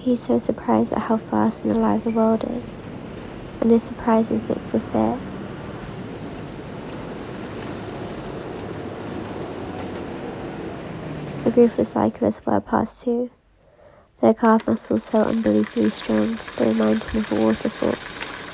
He's so surprised at how fast and alive the world is, and his surprise is mixed with fear. A group of cyclists were passed too. Their calf muscles so unbelievably strong they remind him of a waterfall.